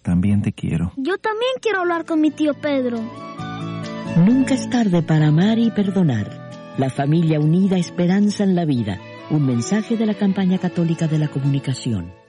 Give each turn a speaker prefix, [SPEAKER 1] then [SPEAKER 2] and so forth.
[SPEAKER 1] también te quiero.
[SPEAKER 2] Yo también quiero hablar con mi tío Pedro.
[SPEAKER 3] Nunca es tarde para amar y perdonar. La familia unida, esperanza en la vida. Un mensaje de la campaña católica de la comunicación.